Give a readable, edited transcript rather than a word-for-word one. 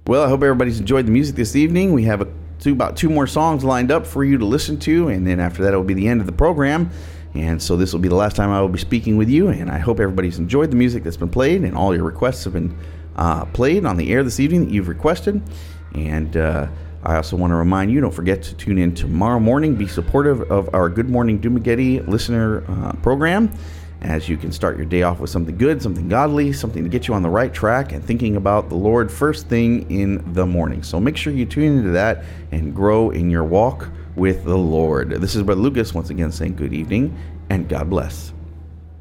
Well, I hope everybody's enjoyed the music this evening. We have about two more songs lined up for you to listen to, and then after that, it will be the end of the program. And so this will be the last time I will be speaking with you, and I hope everybody's enjoyed the music that's been played, and all your requests have been played on the air this evening that you've requested. And I also want to remind you, don't forget to tune in tomorrow morning. Be supportive of our Good Morning Dumageddon listener program, as you can start your day off with something good, something godly, something to get you on the right track and thinking about the Lord first thing in the morning. So make sure you tune into that and grow in your walk with the Lord. This is Brother Lucas once again saying good evening and God bless.